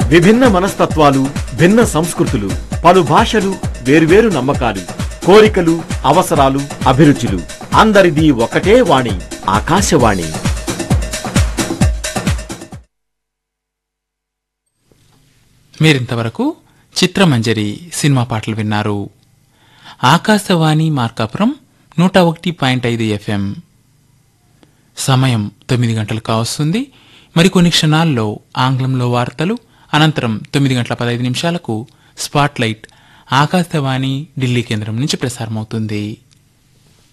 విభిన్న మనస్తత్వాలు, భిన్న సంస్కృతులు, పలు భాషలు, వేర్వేరు నమ్మకాలు, కోరికలు, అవసరాలు, అభిరుచులు, అందరిది ఒకటే వాణి, ఆకాశవాణి. మీరింతవరకు చిత్రమంజరి సినిమా పాటలు విన్నారు. ఆకాశవాణి మార్కాపురం 101.5 FM. సమయం 9 గంటలు కావస్తుంది. మరికొన్ని క్షణాల్లో ఆంగ్లంలో వార్తలు, అనంతరం 9:15 స్పాట్లైట్ ఆకాశవాణి ఢిల్లీ కేంద్రం నుంచి ప్రసారమవుతుంది.